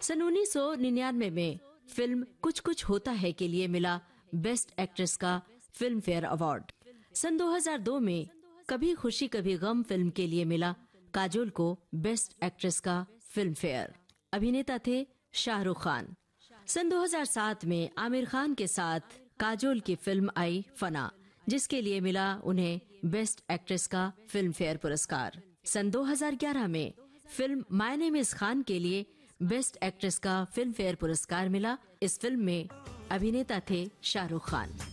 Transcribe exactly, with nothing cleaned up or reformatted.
सन उन्नीस सौ निन्यानवे में फिल्म कुछ कुछ होता है के लिए मिला बेस्ट एक्ट्रेस का फिल्म फेयर अवार्ड। सन दो हज़ार दो में कभी खुशी कभी गम फिल्म के लिए मिला काजोल को बेस्ट एक्ट्रेस का फिल्म फेयर। अभिनेता थे शाहरुख खान। सन दो हज़ार सात में आमिर खान के साथ काजोल की फिल्म आई फना, जिसके लिए मिला उन्हें बेस्ट एक्ट्रेस का फिल्म फेयर पुरस्कार। सन दो हज़ार ग्यारह में film my name is Khan के लिए बेस्ट एक्ट्रेस का फिल्म फेयर पुरस्कार मिला। इस फिल्म में अभिनेता थे शाहरुख खान।